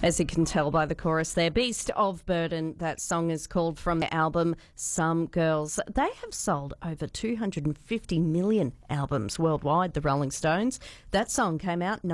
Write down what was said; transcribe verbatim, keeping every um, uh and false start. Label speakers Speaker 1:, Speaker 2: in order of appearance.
Speaker 1: As you can tell by the chorus there, Beast of Burden, that song is called, from the album Some Girls. They have sold over two hundred fifty million albums worldwide, the Rolling Stones. That song came out